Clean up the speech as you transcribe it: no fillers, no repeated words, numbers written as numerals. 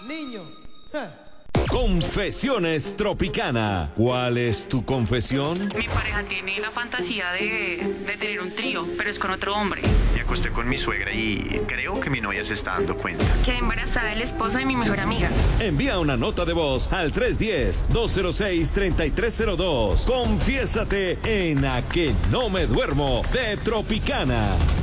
Niño. Confesiones Tropicana. ¿Cuál es tu confesión? Mi pareja tiene la fantasía de tener un trío, pero es con otro hombre. Me acosté con mi suegra y creo que mi novia se está dando cuenta. Quedé embarazada del esposo de mi mejor amiga. Envía una nota de voz al 310-206-3302. Confiésate en A que no me duermo de Tropicana.